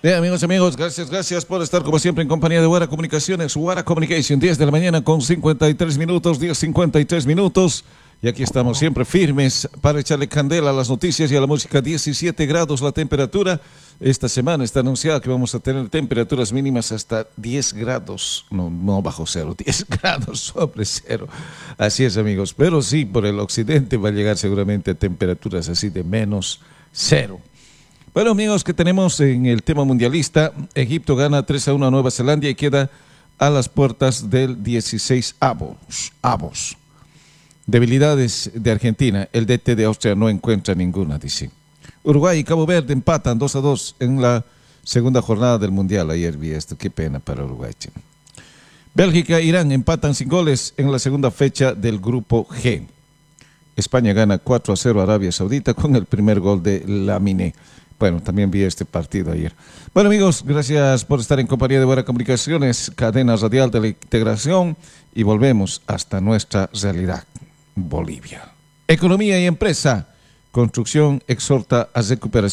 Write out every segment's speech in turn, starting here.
Bien, amigos, gracias por estar como siempre en compañía de Wara Comunicaciones, Wara Communication, 10 de la mañana con 53 minutos, 10:53 minutos. Y aquí estamos siempre firmes para echarle candela a las noticias y a la música. 17 grados la temperatura. Esta semana está anunciada que vamos a tener temperaturas mínimas hasta 10 grados, no bajo cero, 10 grados sobre cero. Así es, amigos, pero sí, por el occidente va a llegar seguramente a temperaturas así de menos cero. Bueno, amigos, que tenemos en el tema mundialista. Egipto gana 3-1 a Nueva Zelanda y queda a las puertas del 16 avos. Debilidades de Argentina. El DT de Austria no encuentra ninguna, dice. Uruguay y Cabo Verde empatan 2-2 en la segunda jornada del Mundial. Ayer vi esto, qué pena para Uruguay. Bélgica e Irán empatan sin goles en la segunda fecha del Grupo G. España gana 4-0 a Arabia Saudita con el primer gol de Lamine. Bueno, también vi este partido ayer. Bueno, amigos, gracias por estar en compañía de Wara Comunicaciones, cadena radial de la integración, y volvemos hasta nuestra realidad, Bolivia. Economía y empresa. Construcción exhorta a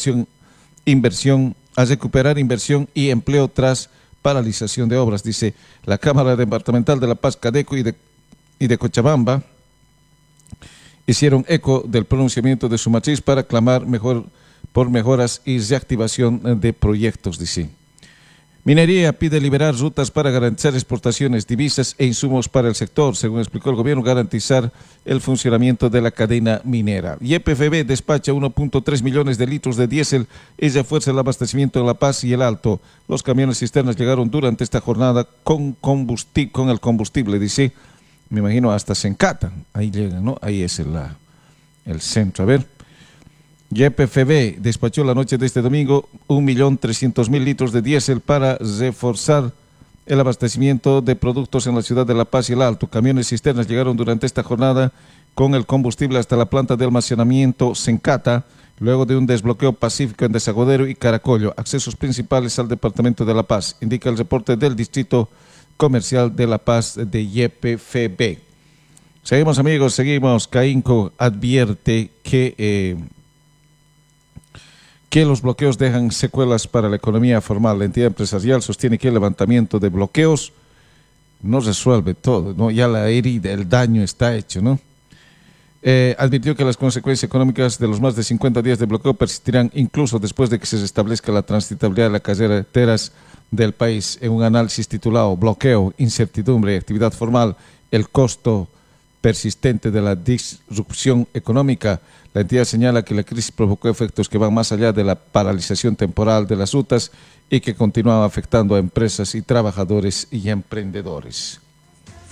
recuperar inversión y empleo tras paralización de obras, dice la Cámara Departamental de La Paz, Cadeco y de Cochabamba. Hicieron eco del pronunciamiento de su matriz para clamar por mejoras y reactivación de proyectos, dice. Minería pide liberar rutas para garantizar exportaciones, divisas e insumos para el sector, según explicó el gobierno, garantizar el funcionamiento de la cadena minera. YPFB despacha 1.3 millones de litros de diésel y refuerza el abastecimiento en La Paz y el Alto. Los camiones cisternas llegaron durante esta jornada con el combustible, dice. Me imagino hasta Sencata, ahí llegan, ¿no? Ahí es el centro. A ver. YPFB despachó la noche de este domingo 1.300.000 litros de diésel para reforzar el abastecimiento de productos en la ciudad de La Paz y el Alto. Camiones cisternas llegaron durante esta jornada con el combustible hasta la planta de almacenamiento Sencata, luego de un desbloqueo pacífico en Desaguadero y Caracollo, accesos principales al departamento de La Paz, indica el reporte del Distrito Comercial de La Paz de YPFB. Seguimos, amigos, seguimos. CAINCO advierte que los bloqueos dejan secuelas para la economía formal. La entidad empresarial sostiene que el levantamiento de bloqueos no resuelve todo, ¿no? Ya la herida, el daño está hecho, ¿no? Advirtió que las consecuencias económicas de los más de 50 días de bloqueo persistirán incluso después de que se restablezca la transitabilidad de las carreteras del país. En un análisis titulado Bloqueo, incertidumbre y actividad formal, el costo persistente de la disrupción económica, la entidad señala que la crisis provocó efectos que van más allá de la paralización temporal de las rutas y que continúan afectando a empresas y trabajadores y emprendedores.